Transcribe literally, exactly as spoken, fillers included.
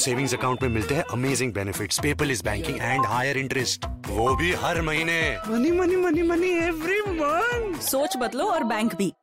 Savings account में मिलते हैं amazing benefits, paperless banking and higher interest, वो भी हर महीने। Money money money money every month. सोच बदलो और बैंक भी।